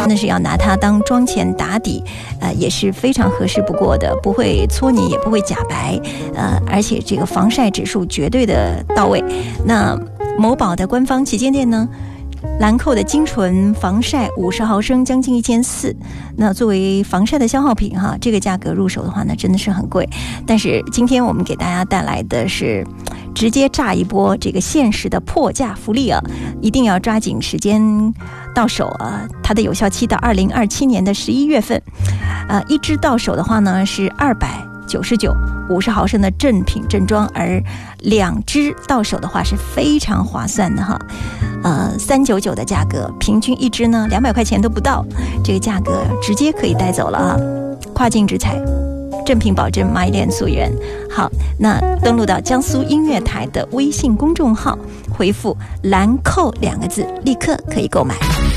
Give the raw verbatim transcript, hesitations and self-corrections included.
真的是要拿它当妆前打底，呃，也是非常合适不过的，不会搓泥，也不会假白，呃，而且这个防晒指数绝对的到位。那某宝的官方旗舰店呢，兰蔻的精纯防晒五十毫升将近一千四，那作为防晒的消耗品哈，这个价格入手的话呢，真的是很贵。但是今天我们给大家带来的是直接炸一波这个限时的破价福利啊，一定要抓紧时间到手啊！它的有效期到二零二七年的十一月份，呃，一支到手的话呢是二百九十九，五十毫升的正品正装，而两支到手的话是非常划算的哈，呃，三九九的价格，平均一支呢两百块钱都不到，这个价格直接可以带走了啊！跨境直采。正品保证，买脸溯源。好，那登录到江苏音乐台的微信公众号，回复兰蔻两个字，立刻可以购买。